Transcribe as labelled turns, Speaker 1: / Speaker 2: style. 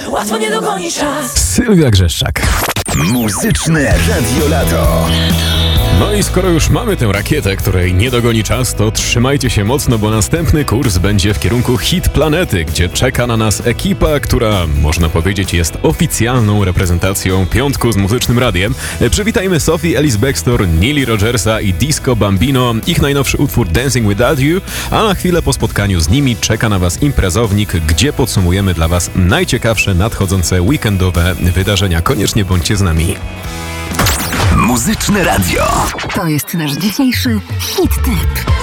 Speaker 1: łatwo nie dogoni czas.
Speaker 2: Sylwia Grzeszczak.
Speaker 3: Muzyczne Radio Lato.
Speaker 2: No i skoro już mamy tę rakietę, której nie dogoni czas, to trzymajcie się mocno, bo następny kurs będzie w kierunku Hit Planety, gdzie czeka na nas ekipa, która, można powiedzieć, jest oficjalną reprezentacją piątku z Muzycznym Radiem. Przywitajmy Sophie Ellis-Bextor, Nili Rogersa i Disco Bambino, ich najnowszy utwór Dancing Without You, a na chwilę po spotkaniu z nimi czeka na Was imprezownik, gdzie podsumujemy dla Was najciekawsze nadchodzące weekendowe wydarzenia. Koniecznie bądźcie z nami.
Speaker 3: Muzyczne Radio.
Speaker 4: To jest nasz dzisiejszy hit tip.